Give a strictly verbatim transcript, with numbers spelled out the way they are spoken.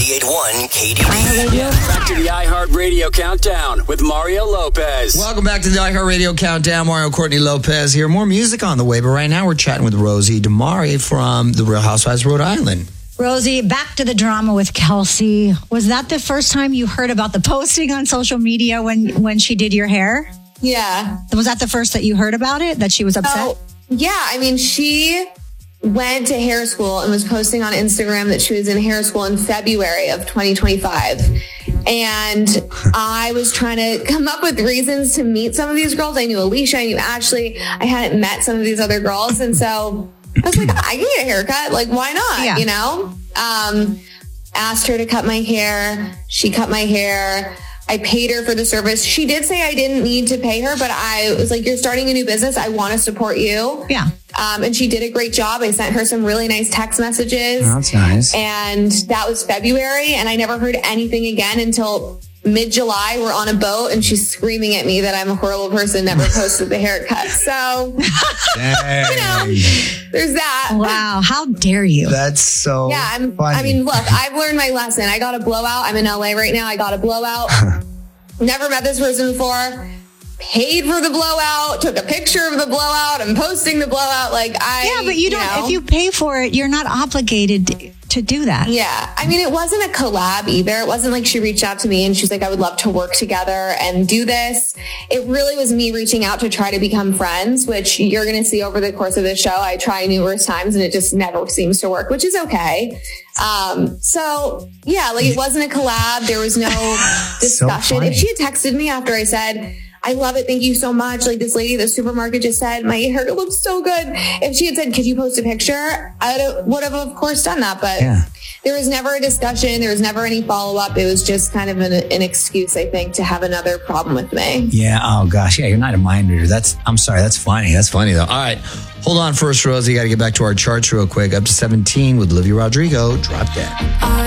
ninety-eight point one K D D. Back to the iHeartRadio Countdown with Mario Lopez. Welcome back to the iHeartRadio Countdown. Mario Courtney Lopez here. More music on the way, but right now we're chatting with Rosie DeMari from The Real Housewives of Rhode Island. Rosie, back to the drama with Kelsey. Was that the first time you heard about the posting on social media when, when she did your hair? Yeah. Was that the first that you heard about it, that she was upset? Oh, yeah. I mean, she went to hair school and was posting on Instagram that she was in hair school in February of twenty twenty-five. And I was trying to come up with reasons to meet some of these girls. I knew Alicia, I knew Ashley. I hadn't met some of these other girls. And so I was like, I can get a haircut. Like, why not? Yeah. You know? Um, asked her to cut my hair. She cut my hair. I paid her for the service. She did say I didn't need to pay her, but I was like, you're starting a new business. I want to support you. Yeah. Um, and she did a great job. I sent her some really nice text messages. Oh, that's nice. And that was February. And I never heard anything again until mid-July. We're on a boat and she's screaming at me that I'm a horrible person, never posted the haircut. So, you know, there's that. Wow. How dare you? That's so Yeah, I'm, funny. I mean, look, I've learned my lesson. I got a blowout. I'm in L A right now. I got a blowout. Never met this person before. Paid for the blowout. Took a picture of the blowout. I'm posting the blowout. Like I, Yeah, but you don't, know. if you pay for it, you're not obligated to do that. Yeah. I mean, it wasn't a collab either. It wasn't like she reached out to me and she's like, I would love to work together and do this. It really was me reaching out to try to become friends, which you're going to see over the course of this show. I try numerous times and it just never seems to work, which is okay. Um, so yeah, like it wasn't a collab. There was no discussion. funny. If she had texted me after I said, I love it. Thank you so much. Like this lady at the supermarket just said, my hair looks so good. If she had said, could you post a picture? I would have, of course, done that. But Yeah. there was never a discussion. There was never any follow up. It was just kind of an, an excuse, I think, to have another problem with me. Yeah. Oh gosh. Yeah. You're not a mind reader. That's. I'm sorry. That's funny. That's funny though. All right. Hold on first, Rosie. Got to get back to our charts real quick. Up to seventeen with Olivia Rodrigo. Drop Dead.